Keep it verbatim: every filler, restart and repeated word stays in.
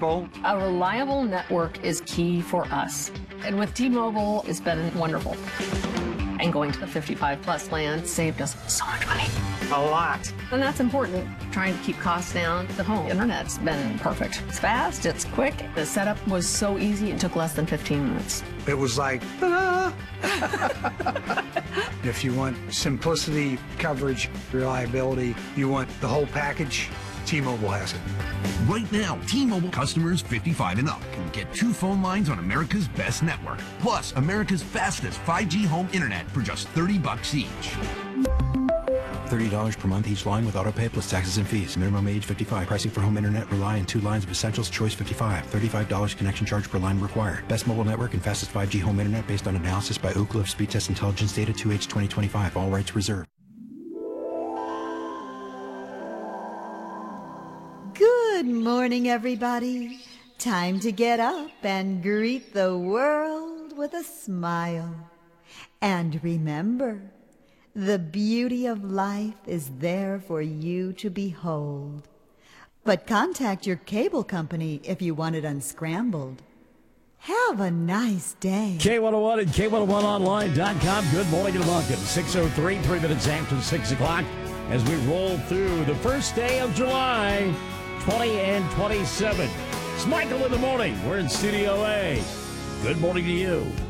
people. A reliable network is key for us. And with T-Mobile, it's been wonderful. And going to the fifty-five plus plan saved us so much money. A lot. And that's important. Trying to keep costs down. The home internet's been perfect. It's fast, it's quick. The setup was so easy, it took less than fifteen minutes. It was like, ta-da! If you want simplicity, coverage, reliability, you want the whole package, T-Mobile has it. Right now, T-Mobile customers fifty-five and up can get two phone lines on America's best network, plus America's fastest five G home internet for just thirty bucks each. thirty dollars per month each line with autopay plus taxes and fees. Minimum age fifty-five. Pricing for home internet rely on two lines of Essentials Choice fifty-five. thirty-five dollars connection charge per line required. Best mobile network and fastest five G home internet based on analysis by Ookla of Speed Test Intelligence Data two H twenty twenty-five. All rights reserved. Good morning, everybody. Time to get up and greet the world with a smile. And remember, the beauty of life is there for you to behold. But contact your cable company if you want it unscrambled. Have a nice day. K one oh one and K one oh one online dot com. Good morning and welcome. six oh three, three minutes after six o'clock as we roll through the first day of July, twenty twenty-seven. It's Michael in the morning. We're in Studio A. Good morning to you.